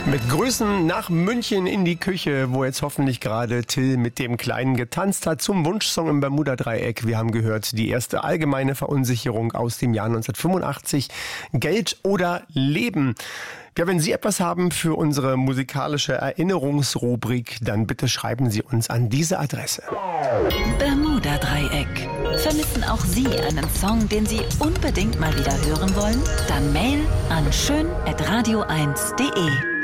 Mit Grüßen nach München in die Küche, wo jetzt hoffentlich gerade Till mit dem Kleinen getanzt hat zum Wunschsong im Bermuda-Dreieck. Wir haben gehört, die erste allgemeine Verunsicherung aus dem Jahr 1985. Geld oder Leben. Ja, wenn Sie etwas haben für unsere musikalische Erinnerungsrubrik, dann bitte schreiben Sie uns an diese Adresse. Bermuda-Dreieck. Vermissen auch Sie einen Song, den Sie unbedingt mal wieder hören wollen? Dann Mail an schön@radio1.de.